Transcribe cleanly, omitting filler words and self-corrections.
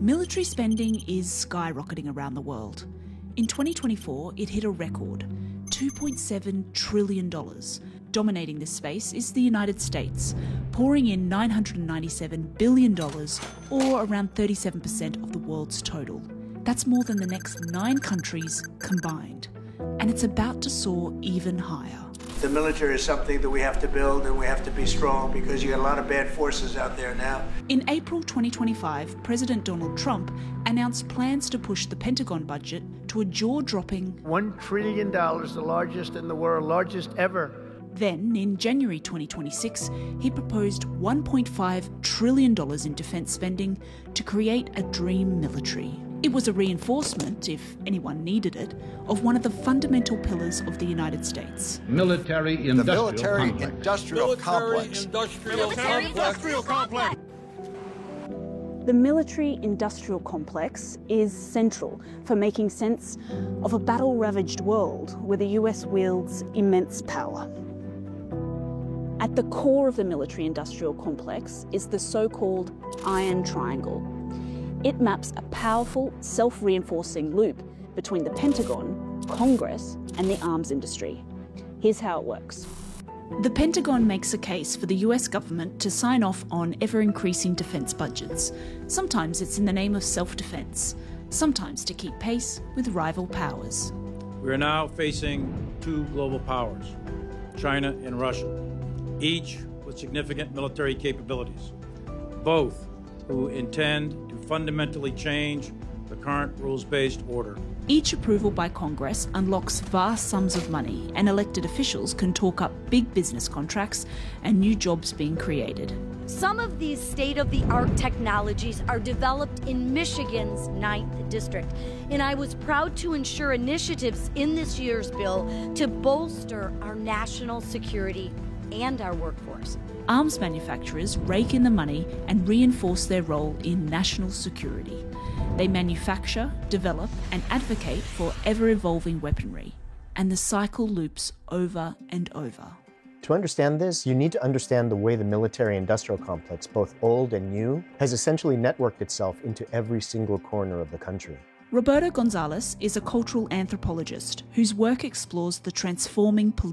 Military spending is skyrocketing around the world. In 2024, it hit a record, $2.7 trillion. Dominating this space is the United States, pouring in $997 billion, or around 37% of the world's total. That's more than the next 9 countries combined. And it's about to soar even higher. The military is something that we have to build, and we have to be strong because you got a lot of bad forces out there now. In April 2025, President Donald Trump announced plans to push the Pentagon budget to a jaw-dropping $1 trillion, the largest in the world, largest ever. Then, in January 2026, he proposed $1.5 trillion in defence spending to create a dream military. It was a reinforcement, if anyone needed it, of one of the fundamental pillars of the United States. Military-industrial complex. The military-industrial complex is central for making sense of a battle-ravaged world where the US wields immense power. At the core of the military-industrial complex is the so-called Iron Triangle. It maps a powerful, self-reinforcing loop between the Pentagon, Congress, and the arms industry. Here's how it works. The Pentagon makes a case for the US government to sign off on ever-increasing defence budgets. Sometimes it's in the name of self-defence, sometimes to keep pace with rival powers. We are now facing 2 global powers, China and Russia, each with significant military capabilities, both who intend to fundamentally change the current rules-based order. Each approval by Congress unlocks vast sums of money, and elected officials can talk up big business contracts and new jobs being created. Some of these state-of-the-art technologies are developed in Michigan's 9th District, and I was proud to ensure initiatives in this year's bill to bolster our national security and our workforce. Arms manufacturers rake in the money and reinforce their role in national security. They manufacture, develop, and advocate for ever-evolving weaponry. And the cycle loops over and over. To understand this, you need to understand the way the military-industrial complex, both old and new, has essentially networked itself into every single corner of the country. Roberto Gonzalez is a cultural anthropologist whose work explores the transforming